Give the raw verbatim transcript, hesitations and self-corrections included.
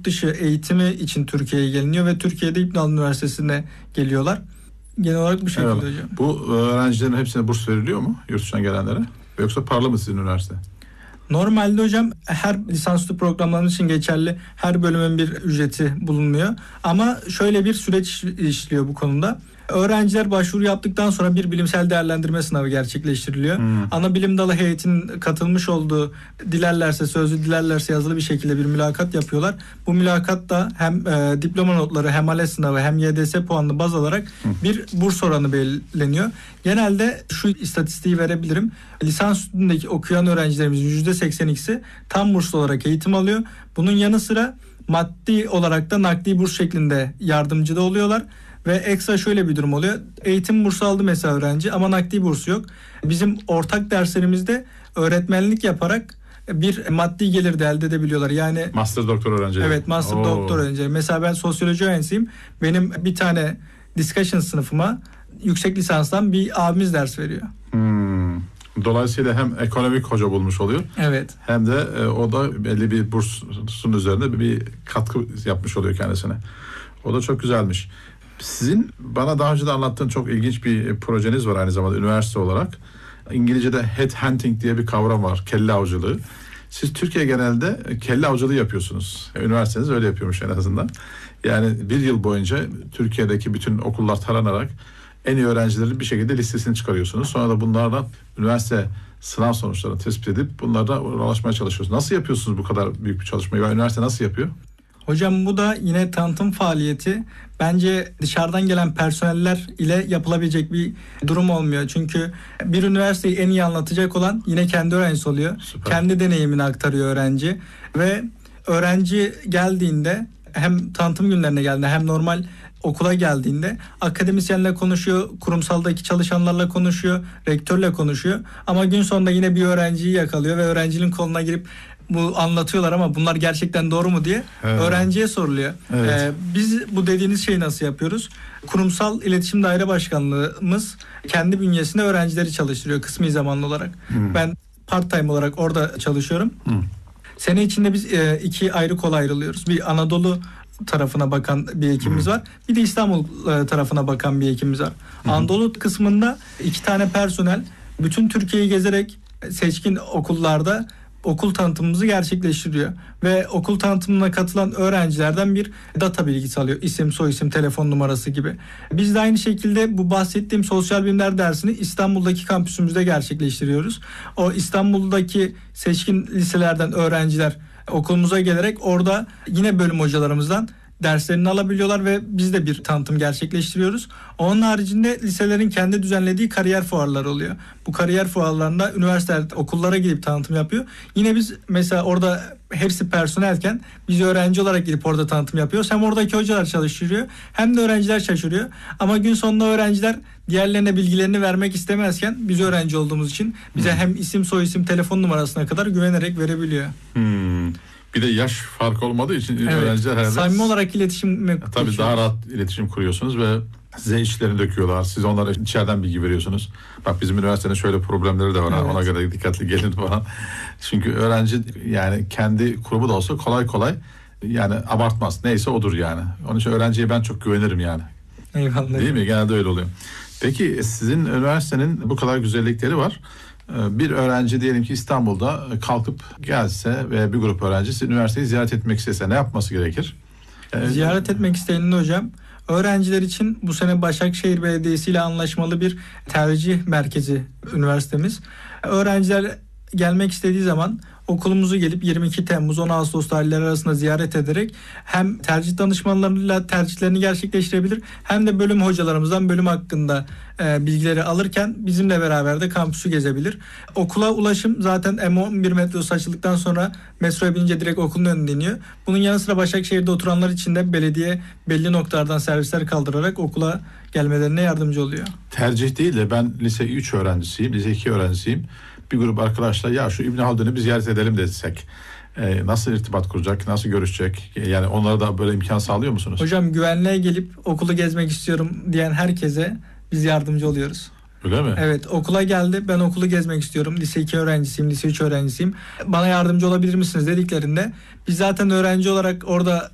yurt dışı eğitimi için Türkiye'ye geliniyor ve Türkiye'de İbn Haldun Üniversitesi'ne geliyorlar. Genel olarak bu şekilde evet. hocam. Bu öğrencilerin hepsine burs veriliyor mu yurt dışından gelenlere? Yoksa paralı mı sizin üniversite? Normalde hocam her lisansüstü programların için geçerli, her bölümün bir ücreti bulunmuyor. Ama şöyle bir süreç işliyor bu konuda. Öğrenciler başvuru yaptıktan sonra bir bilimsel değerlendirme sınavı gerçekleştiriliyor. Hmm. Ana bilim dalı heyetinin katılmış olduğu, dilerlerse sözlü, dilerlerse yazılı bir şekilde bir mülakat yapıyorlar. Bu mülakatta hem e, diploma notları, hem ALES sınavı, hem Y D S puanını baz alarak hmm. bir burs oranı belirleniyor. Genelde şu istatistiği verebilirim. Lisans üstündeki okuyan öğrencilerimizin yüzde seksen ikisi tam burslu olarak eğitim alıyor. Bunun yanı sıra maddi olarak da nakdi burs şeklinde yardımcı da oluyorlar. Ve ekstra şöyle bir durum oluyor. Eğitim bursu aldı mesela öğrenci ama nakdi bursu yok. Bizim ortak derslerimizde öğretmenlik yaparak bir maddi gelir de elde edebiliyorlar. Yani master doktor öğrencileri. Evet, master Oo. doktor öğrencileri. Mesela ben sosyoloji öğrencisiyim. Benim bir tane discussion sınıfıma yüksek lisanstan bir abimiz ders veriyor. Hmm. Dolayısıyla hem ekonomik hoca bulmuş oluyor. Evet. Hem de e, o da belli bir bursun üzerinde bir katkı yapmış oluyor kendisine. O da çok güzelmiş. Sizin bana daha önce de anlattığın çok ilginç bir projeniz var aynı zamanda üniversite olarak. İngilizce'de headhunting diye bir kavram var. Kelle avcılığı. Siz Türkiye genelde kelle avcılığı yapıyorsunuz. Üniversiteniz öyle yapıyormuş en azından. Yani bir yıl boyunca Türkiye'deki bütün okullar taranarak en iyi öğrencilerin bir şekilde listesini çıkarıyorsunuz. Sonra da bunlardan üniversite sınav sonuçlarını tespit edip bunlarla ulaşmaya çalışıyorsunuz. Nasıl yapıyorsunuz bu kadar büyük bir çalışmayı? Üniversite nasıl yapıyor? Hocam bu da yine tanıtım faaliyeti. Bence dışarıdan gelen personeller ile yapılabilecek bir durum olmuyor. Çünkü bir üniversiteyi en iyi anlatacak olan yine kendi öğrencisi oluyor. Süper. Kendi deneyimini aktarıyor öğrenci. Ve öğrenci geldiğinde hem tanıtım günlerine geldiğinde hem normal okula geldiğinde akademisyenle konuşuyor, kurumsaldaki çalışanlarla konuşuyor, rektörle konuşuyor. Ama gün sonunda yine bir öğrenciyi yakalıyor ve öğrencinin koluna girip bu anlatıyorlar ama bunlar gerçekten doğru mu diye evet. öğrenciye soruluyor. Evet. Ee, biz bu dediğiniz şeyi nasıl yapıyoruz? Kurumsal İletişim Daire Başkanlığımız kendi bünyesinde öğrencileri çalıştırıyor kısmi zamanlı olarak. Hmm. Ben part time olarak orada çalışıyorum. Hmm. Sene içinde biz e, iki ayrı kola ayrılıyoruz. Bir Anadolu tarafına bakan bir ekibimiz hmm. var. Bir de İstanbul e, tarafına bakan bir ekibimiz var. Hmm. Anadolu kısmında iki tane personel bütün Türkiye'yi gezerek seçkin okullarda okul tanıtımımızı gerçekleştiriyor. Ve okul tanıtımına katılan öğrencilerden bir data bilgisi alıyor. İsim, soyisim, telefon numarası gibi. Biz de aynı şekilde bu bahsettiğim sosyal bilimler dersini İstanbul'daki kampüsümüzde gerçekleştiriyoruz. O İstanbul'daki seçkin liselerden öğrenciler okulumuza gelerek orada yine bölüm hocalarımızdan derslerini alabiliyorlar ve biz de bir tanıtım gerçekleştiriyoruz. Onun haricinde liselerin kendi düzenlediği kariyer fuarları oluyor. Bu kariyer fuarlarında üniversiteler okullara gidip tanıtım yapıyor. Yine biz mesela orada hepsi personelken biz öğrenci olarak gidip orada tanıtım yapıyoruz. Hem oradaki hocalar çalıştırıyor hem de öğrenciler şaşırıyor. Ama gün sonunda öğrenciler diğerlerine bilgilerini vermek istemezken biz öğrenci olduğumuz için bize hmm. hem isim, soyisim, telefon numarasına kadar güvenerek verebiliyor. Hmm. Bir de yaş farkı olmadığı için evet, öğrenciler herhalde samimi olarak iletişim tabii daha rahat iletişim kuruyorsunuz ve size işlerini döküyorlar. Siz onlara içeriden bilgi veriyorsunuz. Bak bizim üniversitenin şöyle problemleri de var. Evet. Ona göre dikkatli gelin falan. Çünkü öğrenci yani kendi kurumu da olsa kolay kolay yani abartmaz. Neyse odur yani. Onun için öğrenciye ben çok güvenirim yani. Eyvallah. Değil mi? Genelde öyle oluyor. Peki sizin üniversitenin bu kadar güzellikleri var. Bir öğrenci diyelim ki İstanbul'da kalkıp gelse ve bir grup öğrencisi üniversiteyi ziyaret etmek istese ne yapması gerekir? Ziyaret etmek isteyeninde hocam öğrenciler için bu sene Başakşehir Belediyesi ile anlaşmalı bir tercih merkezi üniversitemiz. Öğrenciler gelmek istediği zaman okulumuzu gelip yirmi iki Temmuz on Ağustos tarihleri arasında ziyaret ederek hem tercih danışmanlarıyla tercihlerini gerçekleştirebilir hem de bölüm hocalarımızdan bölüm hakkında e, bilgileri alırken bizimle beraber de kampüsü gezebilir. Okula ulaşım zaten M on bir metrosu açıldıktan sonra metroya binince direkt okulun önüne iniyor. Bunun yanı sıra Başakşehir'de oturanlar için de belediye belli noktalardan servisler kaldırarak okula gelmelerine yardımcı oluyor. Tercih değil de ben lise üç öğrencisiyim, lise iki öğrencisiyim. Bir grup arkadaşlar ya şu İbn Haldun'u bir ziyaret edelim desek e, nasıl irtibat kuracak, nasıl görüşecek? Yani onlara da böyle imkan sağlıyor musunuz? Hocam güvenliğe gelip okulu gezmek istiyorum diyen herkese biz yardımcı oluyoruz. Öyle mi? Evet, okula geldi, ben okulu gezmek istiyorum, lise iki öğrencisiyim, lise üç öğrencisiyim, bana yardımcı olabilir misiniz dediklerinde biz zaten öğrenci olarak orada